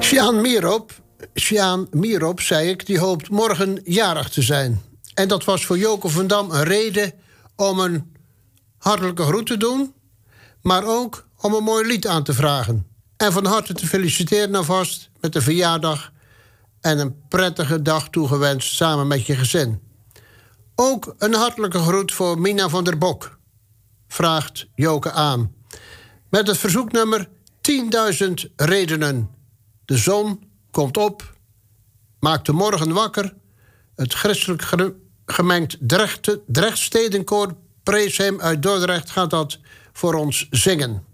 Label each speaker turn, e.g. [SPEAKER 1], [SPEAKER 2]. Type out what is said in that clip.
[SPEAKER 1] Sjaan Mierop, zei ik, die hoopt morgen jarig te zijn. En dat was voor Joke van Dam een reden om een hartelijke groet te doen, maar ook om een mooi lied aan te vragen. En van harte te feliciteren alvast met de verjaardag en een prettige dag toegewenst samen met je gezin. Ook een hartelijke groet voor Mina van der Bok, vraagt Joke aan. Met het verzoeknummer 10.000 redenen. De zon komt op, maakt de morgen wakker. Het christelijk gemengd Drechtstedenkoor Prees hem uit Dordrecht gaat dat voor ons zingen.